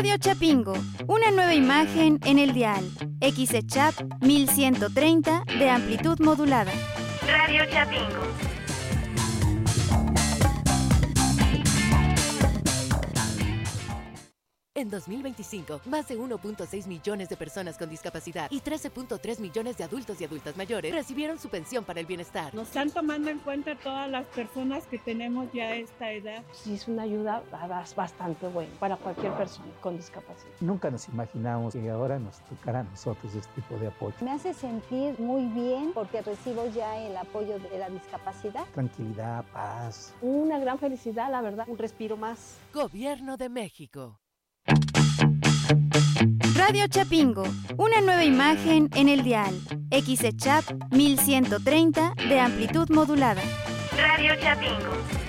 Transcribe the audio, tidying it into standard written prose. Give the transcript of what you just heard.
Radio Chapingo, una nueva imagen en el dial. XECHAP 1130 de amplitud modulada. Radio Chapingo. En 2025, más de 1.6 millones de personas con discapacidad y 13.3 millones de adultos y adultas mayores recibieron su pensión para el bienestar. Nos están tomando en cuenta todas las personas que tenemos ya esta edad. Sí, es una ayuda bastante buena para cualquier persona con discapacidad. Nunca nos imaginamos que ahora nos tocara a nosotros este tipo de apoyo. Me hace sentir muy bien porque recibo ya el apoyo de la discapacidad. Tranquilidad, paz. Una gran felicidad, la verdad, un respiro más. Gobierno de México. Radio Chapingo, una nueva imagen en el dial. XECHAP 1130 de amplitud modulada. Radio Chapingo.